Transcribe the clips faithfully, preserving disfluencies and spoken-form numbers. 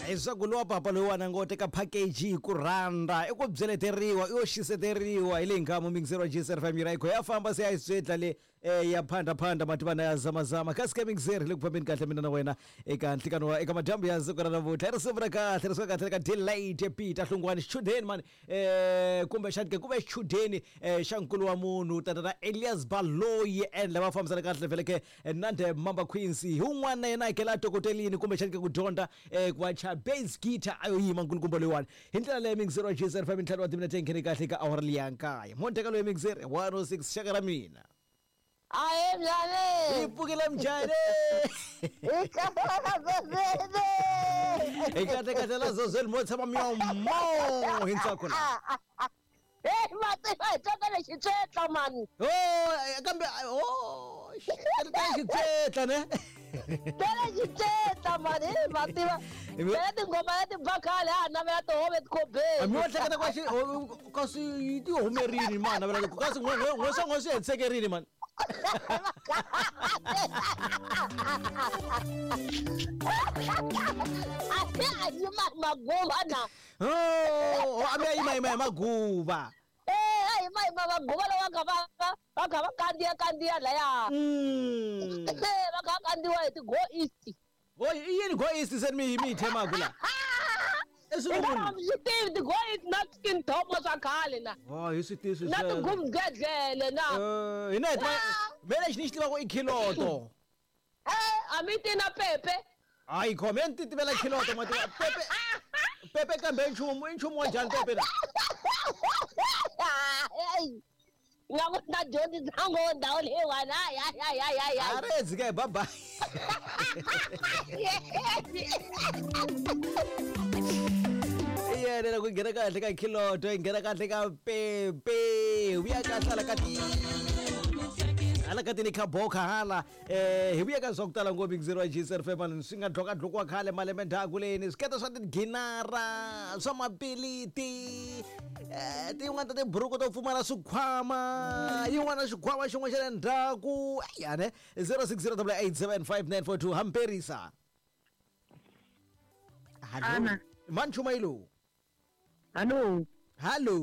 Iswakuliwa papa loyiwana ngo teka package ku randa i ku byeleteriwa i yo xiseteriwa hi le nkhamu mingizero G S R F M yira ikho ya famba se ya iswetla le ya phanda phanda mativana ya zama zama kasi ka mingizero le ku fambeni kahle mina na wena eka nhlikano wa eka madambu ya siku ra navuthla i risimu ra kahle ri suka kahle ka Delight Peter Hlungwane xichudeni mani eh kumbe xanike ku ve xichudeni xa nkulu wa munhu tatana Elias Baloyi and lava fambisana kahle veleke Nande Mamba Queens hi un'wana na yena ke la tokotelini kumbe xanike ku dyondza ku bass guitar ayo yima nkulukumba loyiwani hi ndlela leyi mingizero G S R F M ntlhanu wa timinete yi nghene kahle ka awara liya nkaya monteka loyi mingizero one oh six xaka ra mina aye mjane hi pfukile mjane hi kahle kahle la zozeli mo tshama myomo hi ntsako la Eh mate vai toka le xitsetla mani oh kambe oh xitsetla ne tele xitsetla mani mate va Mera tingoma leti bakale ha navela tihove tikhobe mi wa hleketa kwa xi kasi ti humerini mani navela kasi n'we n'we swi hetsekerini mani ayi maguva na oh a mi ya yima yima hi maguva eh ayi maguva lawa nga va va nga va kandziya kandziya laya mm eh va nga kandziwa hi ti go east oh yini go east se mi mi themaku la Ina mjitivi ti go east na skin thomo sa khale na oh hi switisi na ti gumgedlele na eh ina hi mena xi ni xi tiva ku i khiloto eh amiti na pepe ai comment ti tivela khiloto mati pepe pepe kambe nchumu nchumu wa njhani pepe la ngaku na jodi zango ndawo leyiwana ya ya ya ya ya arezi ke baba yena ku nghena kahle ka khiloto hi nghena kahle ka pepe vuya kahle hala ka ti hala ka tini khaboka hala eh hi vuya ka swa ku tala ngopfu mingizero G S R F M swi nga dloka dlokwa khale malembe ndhaku leni swiketa swa tiginara swa mapiliti eh tin'wana ta tiburuku to pfumala swikhwama yin'wana xikhwama xin'wana xa le ndhaku ayane zero six zero eight eight seven five nine four two hamperisa Ana. Manchumailo. Hello. Hello.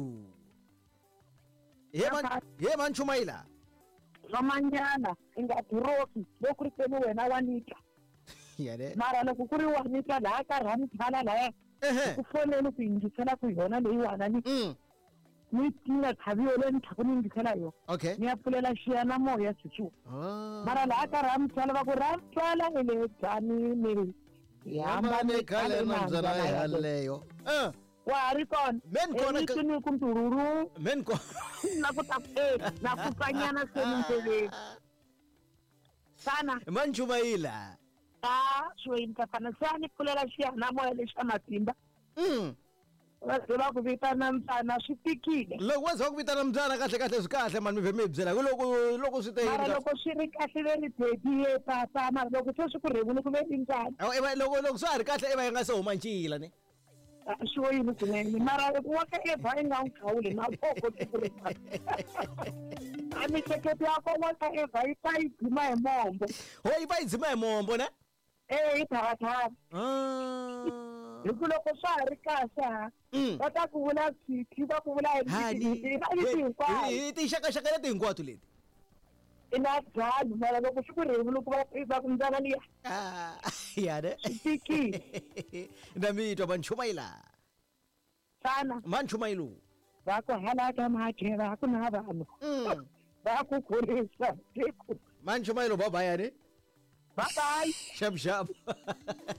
Ye man ye Manchumaila. Ramanyana ingaduroki lokurikeni wena wanita. Yare. Mara loko kuri wanita la ka ramthala la. Eh. Ku fonela ku indikela ku yona leyi wana ni. Mm. Ni tina thabiyole ni thakuni indikela yo. Okay. Ni apulela xiyana moya tsitsu. Ah. Mara la ka ramthala va ku ramthala ele tsani ni. Yamba ne khale na mzana yaleyo. Eh. Wa ri kon. Men kona ka ni kumtururu. Men ko. Na ku tapte na ku kanyana senintele. Sana. Manchumaila. Ah, swinta kana sani kulela xiyana moya lexa matimba. Mm. Va ku vitana mfana swi tikile. Loko wa zwa ku vitana mbyana kahle kahle swi kahle mani mi vhe mi byela loko loko swi ta Mara yini. loko swi ri kahle ve ri dediye pasa mara loko swi swi ku revuni ku ve tinjani. Awu eva loko loko swa ha ri kahle eva yi nga se huma ncila ne. Swo yini kunene mara wa ka eva yi nga nkhawuli na koko ku ri. A miehleketo ya ko wa ka eva yi ta yi dzima hi mombo. Ho yi va yi dzima hi mombo ne. Eh yi thavathavi. Ah. Hi ku loko swa ha ri kahle ha. Va ta ku vula siki va ku vula Hani. Hi tinxakaxaka leti hinkwato leti. Ina dzani mara loko swi ku revuni ku va va ku mbyana liya. Ah, yare. Tiki. Na mitwa Manchumaila. Sana. Manchumailo. Va ku halaka mathe va ku na vanhu. Mm. Va ku khorisa tiku. Manchumailo baba yare. Bye bye. Shap shap.